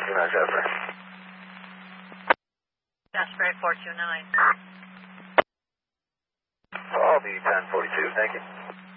Jasper. Jasper 429. I'll be 1042, thank you.